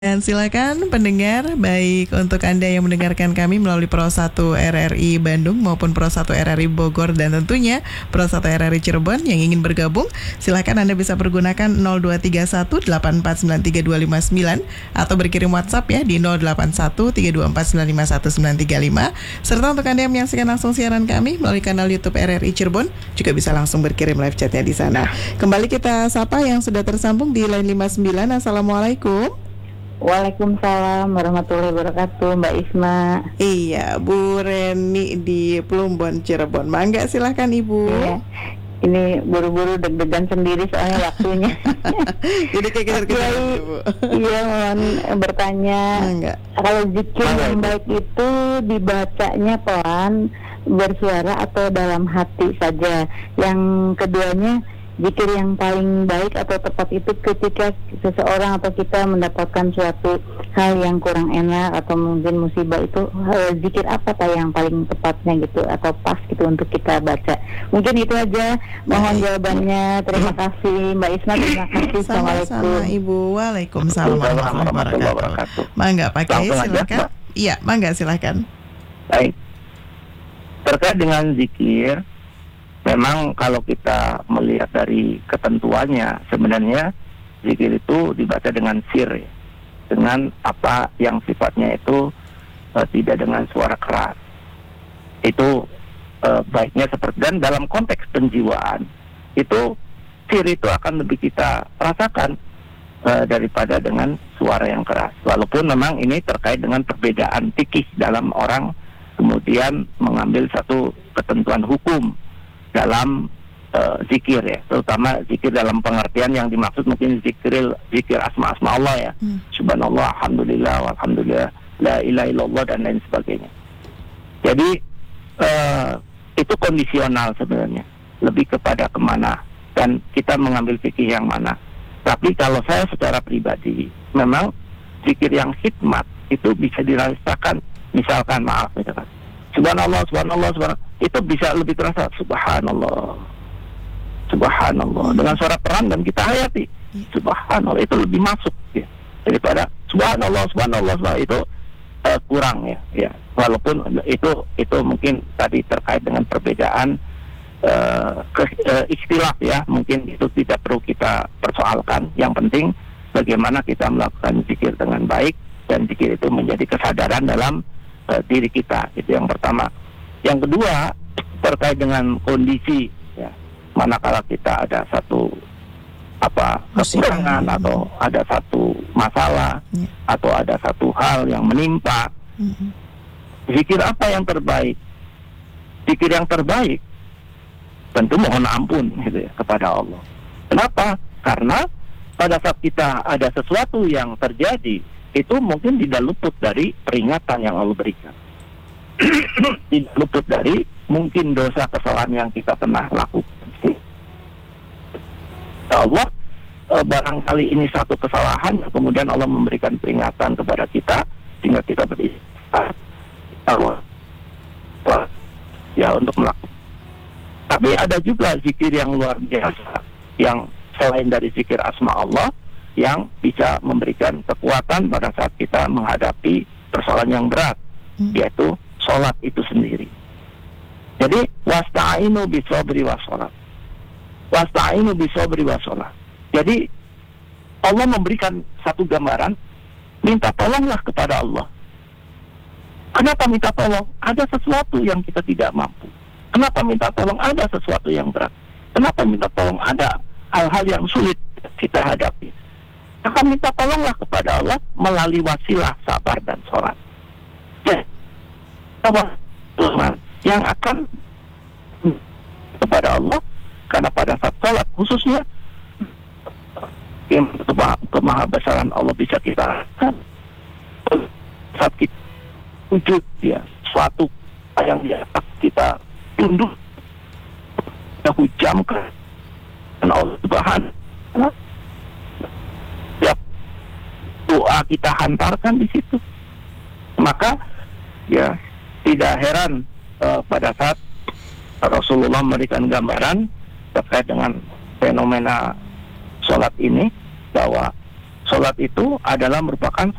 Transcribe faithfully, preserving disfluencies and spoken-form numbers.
Dan silakan pendengar, baik untuk Anda yang mendengarkan kami melalui Pro satu R R I Bandung maupun Pro satu R R I Bogor dan tentunya Pro satu R R I Cirebon yang ingin bergabung, silakan Anda bisa pergunakan nol dua tiga satu delapan empat sembilan tiga dua lima sembilan atau berkirim WhatsApp ya di nol delapan satu tiga dua empat sembilan lima satu sembilan tiga lima. Serta untuk Anda yang menyaksikan langsung siaran kami melalui kanal YouTube R R I Cirebon juga bisa langsung berkirim live chatnya di sana. Kembali kita sapa yang sudah tersambung di line lima sembilan. Assalamualaikum. Waalaikumsalam warahmatullahi wabarakatuh, Mbak Isma. Iya, Bu Reni di Plumbon, Cirebon. Mangga, silahkan Ibu. Ya, ini buru-buru deg-degan sendiri soalnya waktunya. Jadi kayak kita Ibu. Iya, mohon bertanya. Mangga. Kalau zikir yang baik itu dibacanya pelan, bersuara atau dalam hati saja. Yang keduanya, zikir yang paling baik atau tepat itu ketika seseorang atau kita mendapatkan suatu hal yang kurang enak atau mungkin musibah, itu zikir apa tak yang paling tepatnya gitu atau pas gitu untuk kita baca. Mungkin itu aja, mohon jawabannya. Terima kasih Mbak Isma, terima kasih. Assalamualaikum. Sama-sama Ibu. Waalaikumsalam warahmatullahi wabarakatuh. Mangga Pak Kiai, silakan. Iya, mangga silakan. Baik. Terkait dengan zikir, memang kalau kita melihat dari ketentuannya, sebenarnya zikir itu dibaca dengan sir, ya, dengan apa yang sifatnya itu uh, tidak dengan suara keras. Itu uh, baiknya seperti, dan dalam konteks penjiwaan itu sir itu akan lebih kita rasakan uh, daripada dengan suara yang keras. Walaupun memang ini terkait dengan perbedaan fikih dalam orang kemudian mengambil satu ketentuan hukum dalam uh, zikir, ya, terutama zikir dalam pengertian yang dimaksud mungkin zikir zikir asma-asma Allah, ya, hmm. subhanallah, alhamdulillah, alhamdulillah, la ilaha illallah dan lain sebagainya. Jadi uh, itu kondisional sebenarnya, lebih kepada kemana dan kita mengambil fikih yang mana. Tapi kalau saya secara pribadi, memang zikir yang hikmat itu bisa dirasakan, misalkan maaf, misalkan subhanallah, subhanallah, subhanallah, itu bisa lebih terasa subhanallah, subhanallah, dengan suara peran dan kita hayati subhanallah, itu lebih masuk, ya, daripada subhanallah, subhanallah, subhanallah itu uh, kurang, ya, ya. Walaupun itu itu mungkin tadi terkait dengan perbedaan uh, ke, uh, istilah, ya, mungkin itu tidak perlu kita persoalkan. Yang penting bagaimana kita melakukan zikir dengan baik, dan zikir itu menjadi kesadaran dalam uh, diri kita. Itu yang pertama. Yang kedua, terkait dengan kondisi, ya, manakala kita ada satu apa kekurangan atau ada satu masalah, ya, atau ada satu hal yang menimpa, mm-hmm. zikir apa yang terbaik? Zikir yang terbaik tentu mohon ampun, gitu, ya, kepada Allah. Kenapa? Karena pada saat kita ada sesuatu yang terjadi, itu mungkin tidak luput dari peringatan yang Allah berikan. Tidak luput dari mungkin dosa kesalahan yang kita pernah lakukan. Ya Allah, e, barangkali ini satu kesalahan, kemudian Allah memberikan peringatan kepada kita sehingga kita beristighfar, Allah, ya, untuk melakukan. Tapi ada juga zikir yang luar biasa, yang selain dari zikir asma Allah, yang bisa memberikan kekuatan pada saat kita menghadapi persoalan yang berat, hmm. yaitu sholat itu sendiri. Jadi wasta'inu bisobri wassalat, wasta'inu bisobri wassalat. Jadi Allah memberikan satu gambaran, minta tolonglah kepada Allah. Kenapa minta tolong? Ada sesuatu yang kita tidak mampu. Kenapa minta tolong? Ada sesuatu yang berat. Kenapa minta tolong? Ada hal-hal yang sulit kita hadapi. Maka minta tolonglah kepada Allah melalui wasilah sabar dan sholat. Ya, Allah yang akan kepada Allah, karena pada saat sholat khususnya kemahabesaran Allah bisa kita saat kita wujud, ya, suatu yang di atas kita tunduk, kita hujamkan dan Allah Subhanahu, ya, doa kita hantarkan di situ. Maka, ya, tidak heran uh, pada saat Rasulullah memberikan gambaran terkait dengan fenomena sholat ini, bahwa sholat itu adalah merupakan